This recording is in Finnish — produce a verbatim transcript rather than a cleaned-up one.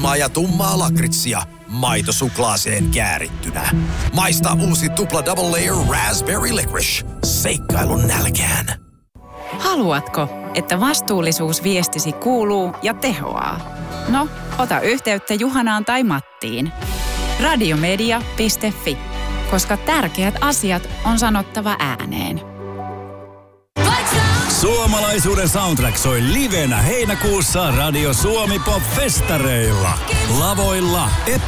kuumaa ja tummaa lakritsia maitosuklaaseen käärittynä. Maista uusi tupla double layer raspberry licorice. Seikkailun nälkään. Haluatko, että vastuullisuusviestisi kuuluu ja tehoaa? No, ota yhteyttä Juhanaan tai Mattiin. radiomedia piste fi, koska tärkeät asiat on sanottava ääneen. Suomalaisuuden soundtrack soi livenä heinäkuussa Radio Suomi Pop -festareilla. Lavoilla Epo